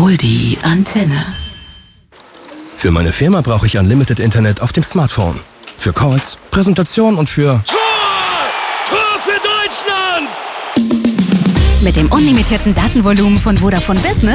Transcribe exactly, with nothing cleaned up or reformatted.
Hol die Antenne. Für meine Firma brauche ich Unlimited Internet auf dem Smartphone. Für Calls, Präsentation und für... Tor! Tor für Deutschland! Mit dem unlimitierten Datenvolumen von Vodafone Business